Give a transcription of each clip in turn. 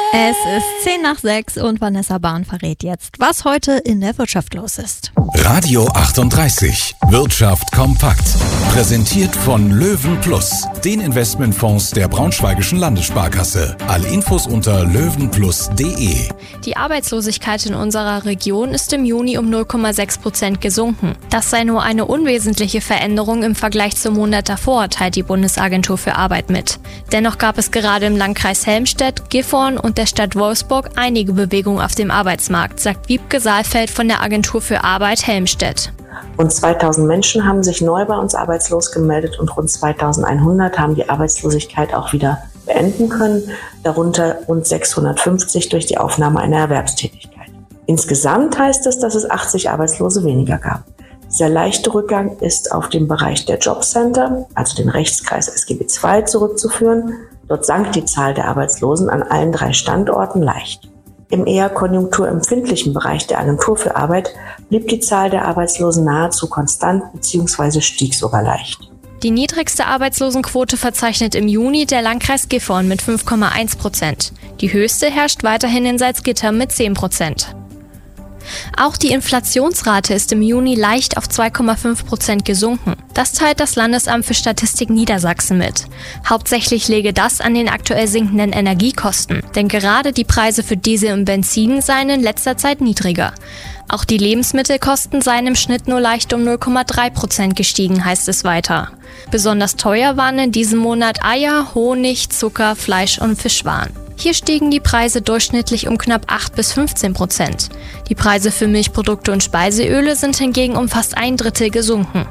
Es ist 5:10 und Vanessa Bahn verrät jetzt, was heute in der Wirtschaft los ist. Radio 38. Wirtschaft kompakt. Präsentiert von Löwen+, den Investmentfonds der Braunschweigischen Landessparkasse. Alle Infos unter löwenplus.de. Die Arbeitslosigkeit in unserer Region ist im Juni um 0,6% gesunken. Das sei nur eine unwesentliche Veränderung im Vergleich zum Monat davor, teilt die Bundesagentur für Arbeit mit. Dennoch gab es gerade im Landkreis Helmstedt, Gifhorn und der Stadt Wolfsburg einige Bewegungen auf dem Arbeitsmarkt, sagt Wiebke Saalfeld von der Agentur für Arbeit Helmstedt. Rund 2000 Menschen haben sich neu bei uns arbeitslos gemeldet und rund 2100 haben die Arbeitslosigkeit auch wieder beenden können, darunter rund 650 durch die Aufnahme einer Erwerbstätigkeit. Insgesamt heißt es, dass es 80 Arbeitslose weniger gab. Dieser leichte Rückgang ist auf den Bereich der Jobcenter, also den Rechtskreis SGB II, zurückzuführen. Dort sank die Zahl der Arbeitslosen an allen 3 Standorten leicht. Im eher konjunkturempfindlichen Bereich der Agentur für Arbeit blieb die Zahl der Arbeitslosen nahezu konstant bzw. stieg sogar leicht. Die niedrigste Arbeitslosenquote verzeichnet im Juni der Landkreis Gifhorn mit 5,1%. Die höchste herrscht weiterhin in Salzgitter mit 10%. Auch die Inflationsrate ist im Juni leicht auf 2,5% gesunken. Das teilt das Landesamt für Statistik Niedersachsen mit. Hauptsächlich läge das an den aktuell sinkenden Energiekosten, denn gerade die Preise für Diesel und Benzin seien in letzter Zeit niedriger. Auch die Lebensmittelkosten seien im Schnitt nur leicht um 0,3% gestiegen, heißt es weiter. Besonders teuer waren in diesem Monat Eier, Honig, Zucker, Fleisch und Fischwaren. Hier stiegen die Preise durchschnittlich um knapp 8 bis 15%. Die Preise für Milchprodukte und Speiseöle sind hingegen um fast 1/3 gesunken.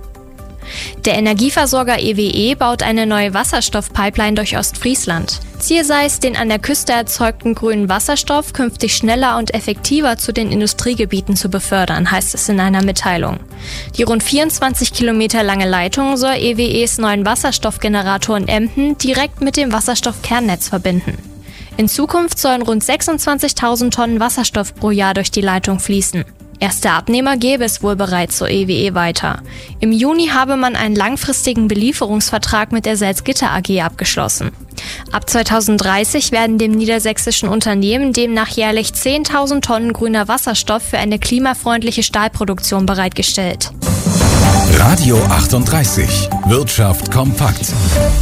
Der Energieversorger EWE baut eine neue Wasserstoffpipeline durch Ostfriesland. Ziel sei es, den an der Küste erzeugten grünen Wasserstoff künftig schneller und effektiver zu den Industriegebieten zu befördern, heißt es in einer Mitteilung. Die rund 24 Kilometer lange Leitung soll EWEs neuen Wasserstoffgenerator in Emden direkt mit dem Wasserstoffkernnetz verbinden. In Zukunft sollen rund 26.000 Tonnen Wasserstoff pro Jahr durch die Leitung fließen. Erste Abnehmer gäbe es wohl bereits, so EWE weiter. Im Juni habe man einen langfristigen Belieferungsvertrag mit der Salzgitter AG abgeschlossen. Ab 2030 werden dem niedersächsischen Unternehmen demnach jährlich 10.000 Tonnen grüner Wasserstoff für eine klimafreundliche Stahlproduktion bereitgestellt. Radio 38. Wirtschaft kompakt.